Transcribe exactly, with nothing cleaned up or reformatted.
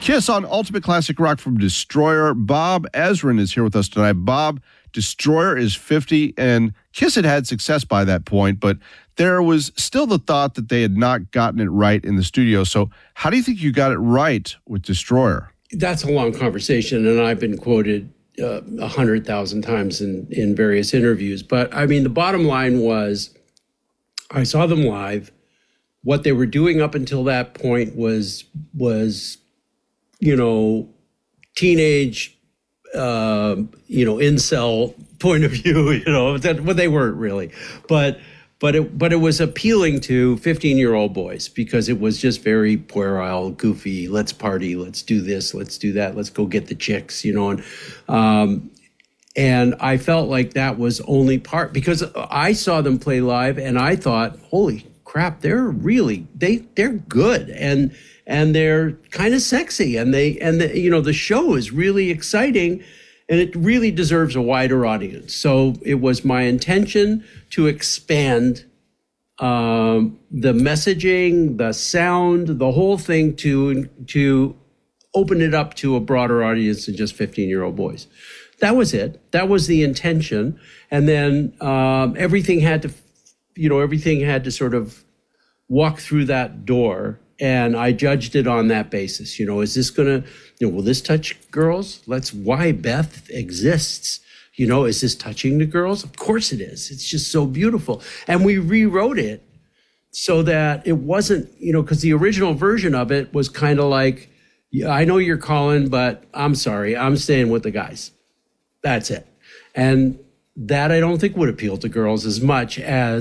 Kiss on Ultimate Classic Rock from Destroyer. Bob Ezrin is here with us tonight. Bob, Destroyer is fifty, and Kiss had had success by that point, but there was still the thought that they had not gotten it right in the studio. So how do you think you got it right with Destroyer? That's a long conversation, and I've been quoted uh, a hundred thousand times in, in various interviews. But, I mean, the bottom line was I saw them live. What they were doing up until that point was was... you know, teenage, uh, you know, incel point of view, you know, that, well, they weren't really, but, but it, but it was appealing to fifteen year old boys because it was just very puerile, goofy. Let's party. Let's do this. Let's do that. Let's go get the chicks, you know, and, um, and I felt like that was only part because I saw them play live and I thought, holy crap, they're really, they, they're good. And, And they're kind of sexy, and they and the, you know the show is really exciting, and it really deserves a wider audience. So it was my intention to expand um, the messaging, the sound, the whole thing to to open it up to a broader audience than just fifteen-year-old boys. That was it. That was the intention, and then um, everything had to, you know, everything had to sort of walk through that door. And I judged it on that basis. You know, is this going to, you know, will this touch girls? That's why Beth exists. You know, is this touching the girls? Of course it is. It's just so beautiful. And we rewrote it so that it wasn't, you know, because the original version of it was kind of like, yeah, I know you're calling, but I'm sorry, I'm staying with the guys. That's it. And that I don't think would appeal to girls as much as